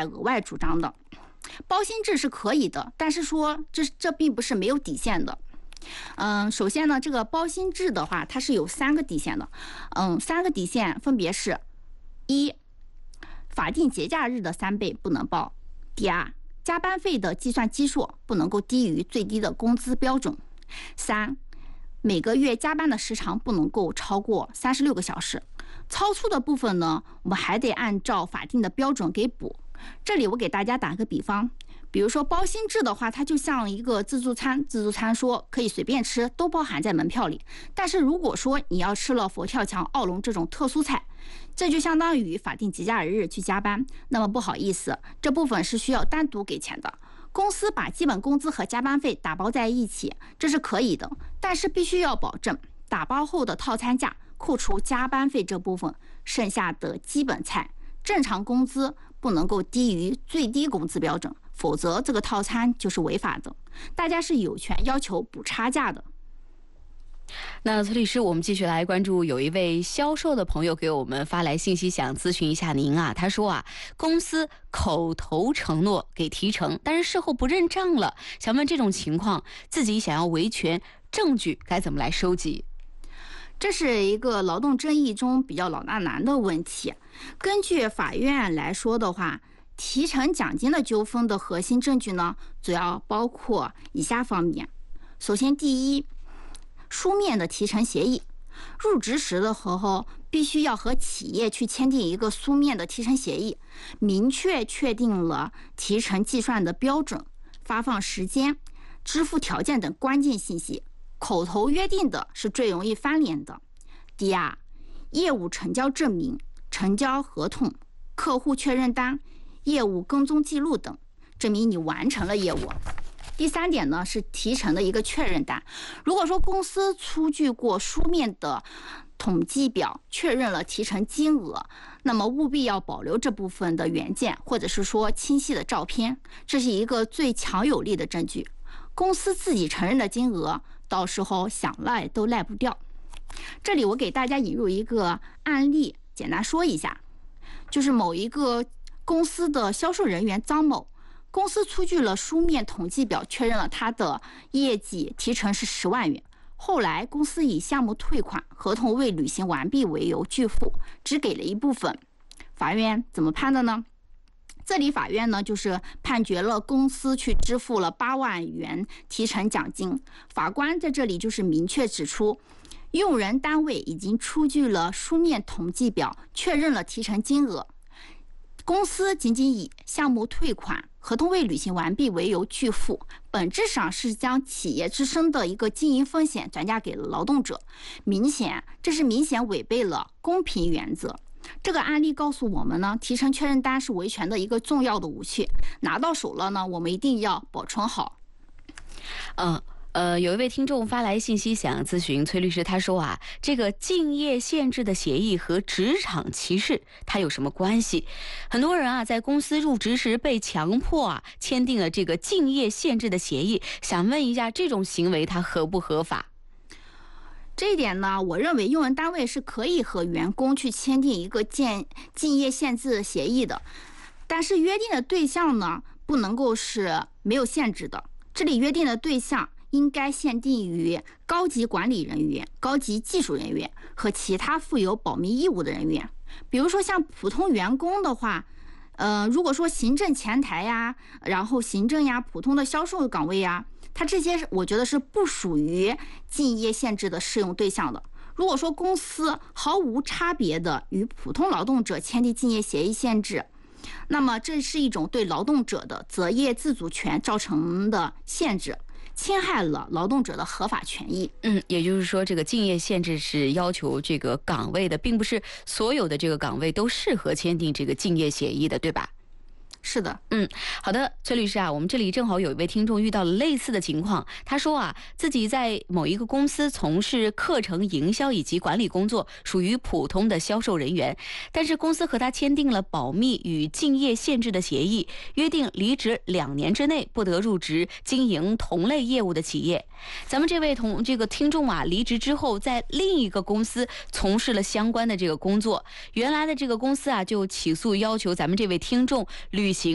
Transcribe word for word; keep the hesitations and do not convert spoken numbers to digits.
额外主张的。包薪制是可以的，但是说这这并不是没有底线的。嗯，首先呢，这个包薪制的话，它是有三个底线的。嗯，三个底线分别是：一，法定节假日的三倍不能包；第二，加班费的计算基数不能够低于最低的工资标准；三，每个月加班的时长不能够超过三十六个小时。超出的部分呢，我们还得按照法定的标准给补。这里我给大家打个比方，比如说包薪制的话，它就像一个自助餐，自助餐说可以随便吃，都包含在门票里。但是如果说你要吃了佛跳墙、奥龙这种特殊菜，这就相当于法定节假日去加班，那么不好意思，这部分是需要单独给钱的。公司把基本工资和加班费打包在一起，这是可以的，但是必须要保证打包后的套餐价扣除加班费这部分，剩下的基本菜正常工资不能够低于最低工资标准，否则这个套餐就是违法的，大家是有权要求补差价的。 那崔律师，我们继续来关注，有一位销售的朋友给我们发来信息，想咨询一下您啊。他说啊，公司口头承诺给提成，但是事后不认账了，想问这种情况，自己想要维权，证据该怎么来收集？ 这是一个劳动争议中比较老大难的问题。根据法院来说的话，提成奖金的纠纷的核心证据呢，主要包括以下方面。首先，第一，书面的提成协议。入职时的时候，必须要和企业去签订一个书面的提成协议，明确确定了提成计算的标准、发放时间、支付条件等关键信息。口头约定的是最容易翻脸的。第二，业务成交证明、成交合同、客户确认单、业务跟踪记录等，证明你完成了业务。第三点呢，是提成的一个确认单。如果说公司出具过书面的统计表，确认了提成金额，那么务必要保留这部分的原件，或者是说清晰的照片，这是一个最强有力的证据。公司自己承认的金额，到时候想赖都赖不掉。这里我给大家引入一个案例，简单说一下，就是某一个公司的销售人员张某，公司出具了书面统计表，确认了他的业绩提成是十万元。后来公司以项目退款、合同未履行完毕为由拒付，只给了一部分。法院怎么判的呢？这里法院呢，就是判决了公司去支付了八万元提成奖金。法官在这里就是明确指出，用人单位已经出具了书面统计表，确认了提成金额，公司仅仅以项目退款、合同未履行完毕为由拒付，本质上是将企业自身的一个经营风险转嫁给了劳动者，明显这是明显违背了公平原则。这个案例告诉我们呢，提成确认单是维权的一个重要的武器，拿到手了呢，我们一定要保存好。 嗯。呃，有一位听众发来信息想咨询崔律师，他说啊，这个竞业限制的协议和职场歧视它有什么关系？很多人啊在公司入职时被强迫啊签订了这个竞业限制的协议，想问一下这种行为它合不合法？ 这一点呢，我认为用人单位是可以和员工去签订一个竞竞业限制协议的，但是约定的对象呢不能够是没有限制的。这里约定的对象应该限定于高级管理人员、高级技术人员和其他负有保密义务的人员。比如说像普通员工的话，呃，如果说行政前台呀，然后行政呀、普通的销售岗位呀，它这些我觉得是不属于竞业限制的适用对象的。如果说公司毫无差别的与普通劳动者签订竞业协议限制，那么这是一种对劳动者的择业自主权造成的限制，侵害了劳动者的合法权益。 嗯，也就是说，这个竞业限制是要求这个岗位的，并不是所有的这个岗位都适合签订这个竞业协议的，对吧？ 是的。 嗯，好的，崔律师啊，我们这里正好有一位听众遇到了类似的情况，他说啊，自己在某一个公司从事课程营销以及管理工作，属于普通的销售人员，但是公司和他签订了保密与竞业限制的协议，约定离职两年之内不得入职经营同类业务的企业。咱们这位同这个听众啊，离职之后在另一个公司从事了相关的这个工作，原来的这个公司啊就起诉要求咱们这位听众履行